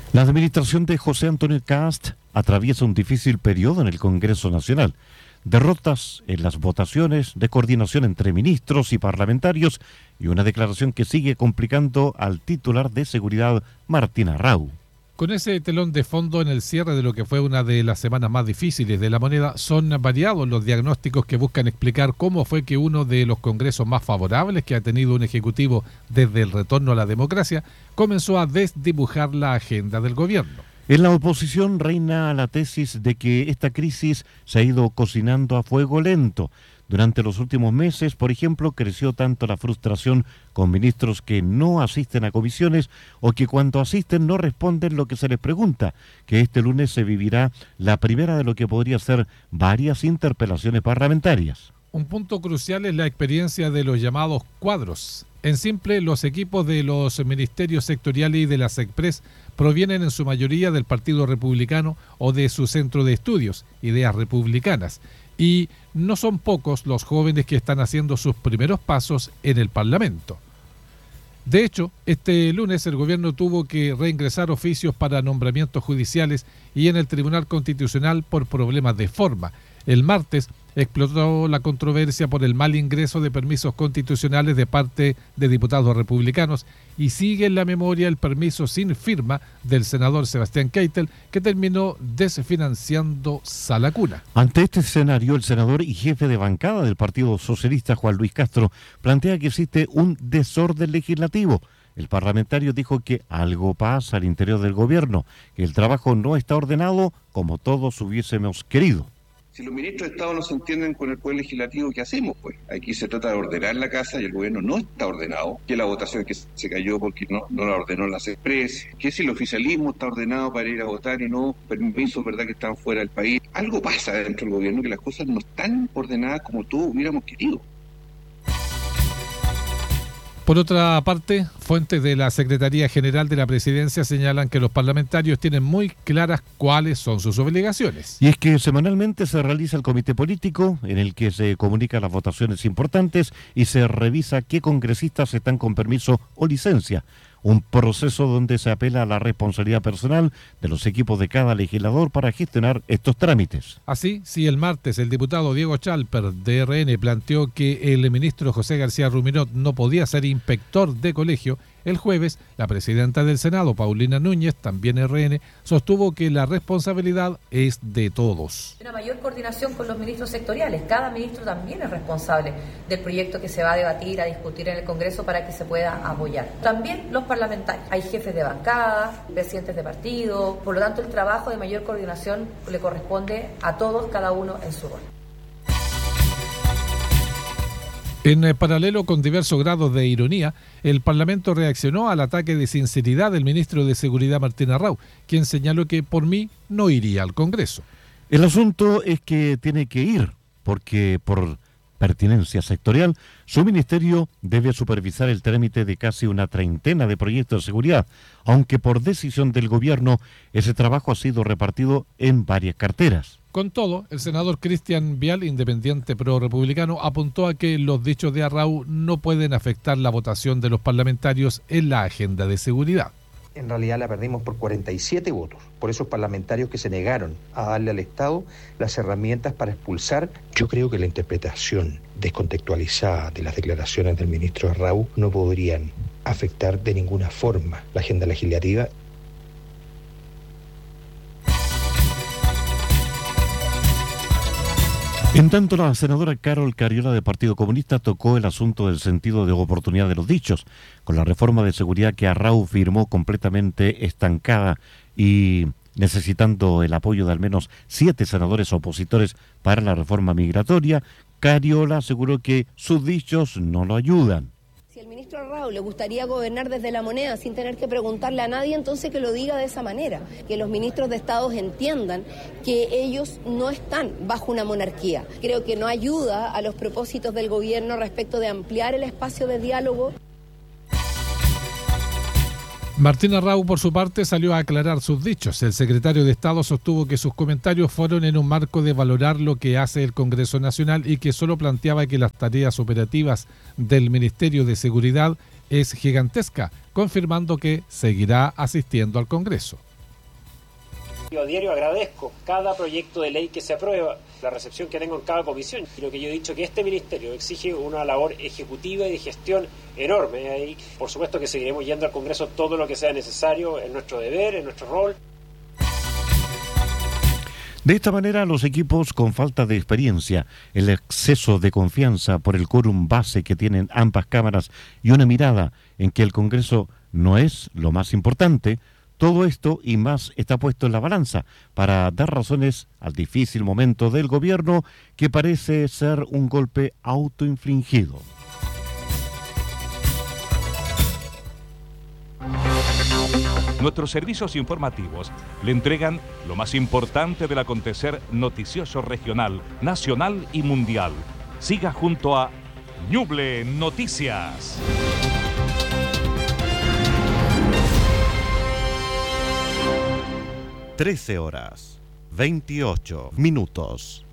La administración de José Antonio Kast atraviesa un difícil periodo en el Congreso Nacional. Derrotas en las votaciones de coordinación entre ministros y parlamentarios y una declaración que sigue complicando al titular de Seguridad, Martín Arrau. Con ese telón de fondo en el cierre de lo que fue una de las semanas más difíciles de la moneda, son variados los diagnósticos que buscan explicar cómo fue que uno de los congresos más favorables que ha tenido un ejecutivo desde el retorno a la democracia comenzó a desdibujar la agenda del gobierno. En la oposición reina la tesis de que esta crisis se ha ido cocinando a fuego lento. Durante los últimos meses, por ejemplo, creció tanto la frustración con ministros que no asisten a comisiones o que cuando asisten no responden lo que se les pregunta, que este lunes se vivirá la primera de lo que podría ser varias interpelaciones parlamentarias. Un punto crucial es la experiencia de los llamados cuadros. En simple, los equipos de los ministerios sectoriales y de la SECPRES provienen en su mayoría del Partido Republicano o de su centro de estudios, Ideas Republicanas. Y no son pocos los jóvenes que están haciendo sus primeros pasos en el Parlamento. De hecho, este lunes el gobierno tuvo que reingresar oficios para nombramientos judiciales y en el Tribunal Constitucional por problemas de forma. El martes explotó la controversia por el mal ingreso de permisos constitucionales de parte de diputados republicanos y sigue en la memoria el permiso sin firma del senador Sebastián Keitel, que terminó desfinanciando Sala Cuna. Ante este escenario, el senador y jefe de bancada del Partido Socialista, Juan Luis Castro, plantea que existe un desorden legislativo. El parlamentario dijo que algo pasa al interior del gobierno, que el trabajo no está ordenado como todos hubiésemos querido. Si los ministros de Estado no se entienden con el Poder Legislativo, ¿qué hacemos? Pues aquí se trata de ordenar la casa y el gobierno no está ordenado, que la votación que se cayó porque no la ordenó la CESPRES, que si el oficialismo está ordenado para ir a votar y no permisos, ¿verdad?, que están fuera del país. Algo pasa dentro del gobierno, que las cosas no están ordenadas como todos hubiéramos querido. Por otra parte, fuentes de la Secretaría General de la Presidencia señalan que los parlamentarios tienen muy claras cuáles son sus obligaciones. Y es que semanalmente se realiza el comité político en el que se comunican las votaciones importantes y se revisa qué congresistas están con permiso o licencia. Un proceso donde se apela a la responsabilidad personal de los equipos de cada legislador para gestionar estos trámites. Así, si el martes el diputado Diego Chalper de RN planteó que el ministro José García Ruminot no podía ser inspector de colegio, el jueves la presidenta del Senado, Paulina Núñez, también RN, sostuvo que la responsabilidad es de todos. Una mayor coordinación con los ministros sectoriales. Cada ministro también es responsable del proyecto que se va a debatir, a discutir en el Congreso para que se pueda apoyar. También los parlamentarios. Hay jefes de bancada, presidentes de partido. Por lo tanto, el trabajo de mayor coordinación le corresponde a todos, cada uno en su rol. En paralelo, con diversos grados de ironía, el Parlamento reaccionó al ataque de sinceridad del ministro de Seguridad Martín Arrau, quien señaló que por mí no iría al Congreso. El asunto es que tiene que ir, porque por pertinencia sectorial, su ministerio debe supervisar el trámite de casi una treintena de proyectos de seguridad, aunque por decisión del gobierno ese trabajo ha sido repartido en varias carteras. Con todo, el senador Cristian Vial, independiente pro-republicano, apuntó a que los dichos de Arrau no pueden afectar la votación de los parlamentarios en la agenda de seguridad. En realidad la perdimos por 47 votos, por esos parlamentarios que se negaron a darle al Estado las herramientas para expulsar. Yo creo que la interpretación descontextualizada de las declaraciones del ministro Arrau no podrían afectar de ninguna forma la agenda legislativa. En tanto, la senadora Carol Cariola del Partido Comunista tocó el asunto del sentido de oportunidad de los dichos, con la reforma de seguridad que Arrau firmó completamente estancada y necesitando el apoyo de al menos 7 senadores opositores para la reforma migratoria. Cariola aseguró que sus dichos no lo ayudan. Si al ministro Arrau le gustaría gobernar desde la moneda sin tener que preguntarle a nadie, entonces que lo diga de esa manera, que los ministros de Estado entiendan que ellos no están bajo una monarquía. Creo que no ayuda a los propósitos del gobierno respecto de ampliar el espacio de diálogo. Martín Arrau, por su parte, salió a aclarar sus dichos. El secretario de Estado sostuvo que sus comentarios fueron en un marco de valorar lo que hace el Congreso Nacional y que solo planteaba que las tareas operativas del Ministerio de Seguridad es gigantesca, confirmando que seguirá asistiendo al Congreso. Yo a diario agradezco cada proyecto de ley que se aprueba, la recepción que tengo en cada comisión. Y lo que yo he dicho que este ministerio exige una labor ejecutiva y de gestión enorme. Y por supuesto que seguiremos yendo al Congreso todo lo que sea necesario, en nuestro deber, en nuestro rol. De esta manera, los equipos con falta de experiencia, el exceso de confianza por el quórum base que tienen ambas cámaras y una mirada en que el Congreso no es lo más importante, todo esto y más está puesto en la balanza para dar razones al difícil momento del gobierno que parece ser un golpe autoinfligido. Nuestros servicios informativos le entregan lo más importante del acontecer noticioso regional, nacional y mundial. Siga junto a Ñuble Noticias. 13 horas, 28 minutos.